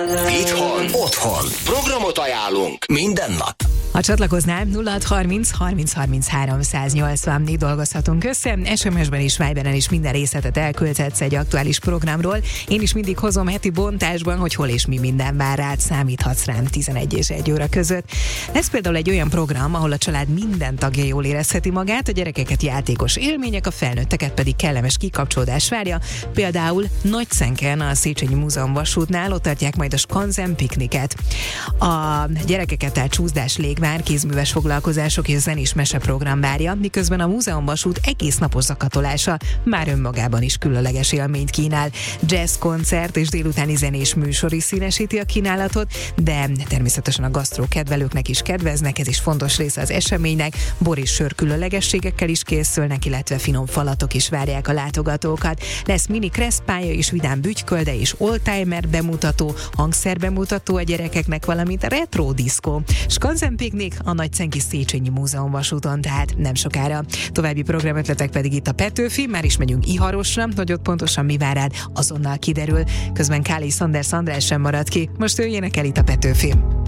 Itthon, otthon. Programot ajánlunk minden nap. Ha csatlakoznál, 0630 30 33 180 dolgozhatunk össze. SMS-ben és Viberen is minden részletet elküldhetsz egy aktuális programról. Én is mindig hozom heti bontásban, hogy hol és mi minden vár rád, számíthatsz rám 11 és 1 óra között. Lesz például egy olyan program, ahol a család minden tagja jól érezheti magát, a gyerekeket játékos élmények, a felnőtteket pedig kellemes kikapcsolódás várja. Például Nagyszenken, a Széchenyi Múzeum vasútnál ott tartják majd a Skanzen pikniket. A gyerekeket tehát csúszdás, légvár, kézműves foglalkozások és zenés meseprogram várja, miközben a múzeumvasút egész napos zakatolása már önmagában is különleges élményt kínál. Jazz koncert és délutáni zenés műsor is színesíti a kínálatot, de természetesen a gasztró kedvelőknek is kedveznek, ez is fontos része az eseménynek. Bor és sör különlegességekkel is készülnek, illetve finom falatok is várják a látogatókat. Lesz mini kresszpálya és vidám bütykölde és oldtimer bemutató, hangszer bemutató a gyerekeknek, valamint a retro diszkó. Skanzen piknik a Nagyszenki Széchenyi Múzeum vasúton, tehát nem sokára. További programötletek pedig itt a Petőfi, már is megyünk Iharosra, hogy ott pontosan mi vár rád, azonnal kiderül. Közben Káli Sanders András sem marad ki, most ő énekel itt a Petőfi.